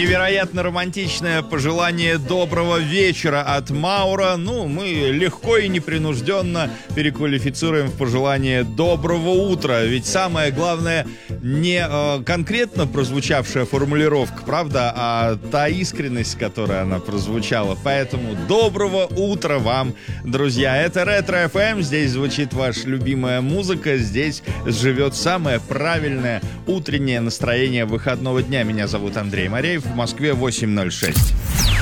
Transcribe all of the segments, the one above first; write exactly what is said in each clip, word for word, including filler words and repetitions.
Невероятно романтичное пожелание доброго вечера от Маура. Ну, мы легко и непринужденно переквалифицируем в пожелание доброго утра. Ведь самое главное не э, конкретно прозвучавшая формулировка, правда, а та искренность, которой она прозвучала. Поэтому доброго утра вам, друзья. Это Ретро-эф эм. Здесь звучит ваша любимая музыка. Здесь живет самое правильное утреннее настроение выходного дня. Меня зовут Андрей Мореев. В Москве восемь ноль шесть.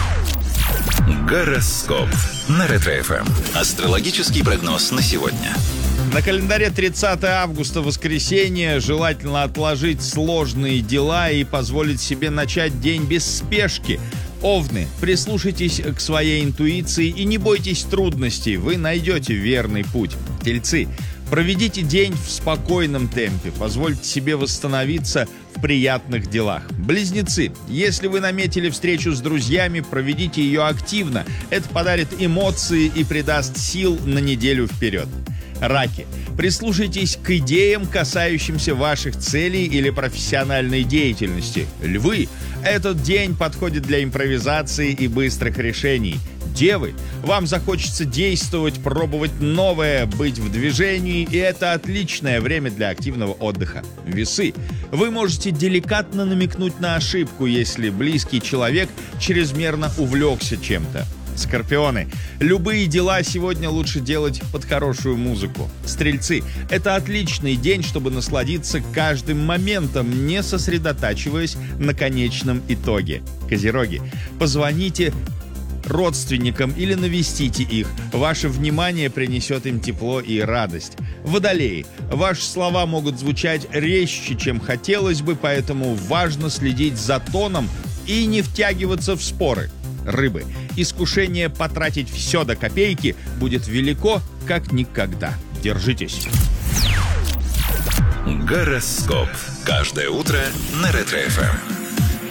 Гороскоп на Ретро-эф эм. Астрологический прогноз на сегодня. На календаре тридцатое августа, воскресенье. Желательно отложить сложные дела и позволить себе начать день без спешки. Овны, прислушайтесь к своей интуиции и не бойтесь трудностей, вы найдете верный путь. Тельцы, проведите день в спокойном темпе, позвольте себе восстановиться в приятных делах. Близнецы, если вы наметили встречу с друзьями, проведите ее активно. Это подарит эмоции и придаст сил на неделю вперед. Раки, прислушайтесь к идеям, касающимся ваших целей или профессиональной деятельности. Львы, этот день подходит для импровизации и быстрых решений. Девы, вам захочется действовать, пробовать новое, быть в движении, и это отличное время для активного отдыха. Весы, вы можете деликатно намекнуть на ошибку, если близкий человек чрезмерно увлекся чем-то. Скорпионы, любые дела сегодня лучше делать под хорошую музыку. Стрельцы, это отличный день, чтобы насладиться каждым моментом, не сосредотачиваясь на конечном итоге. Козероги, позвоните родственникам или навестите их. Ваше внимание принесет им тепло и радость. Водолеи, ваши слова могут звучать резче, чем хотелось бы, поэтому важно следить за тоном и не втягиваться в споры. Рыбы, искушение потратить все до копейки будет велико, как никогда. Держитесь. Гороскоп. Каждое утро на Ретро-эф эм.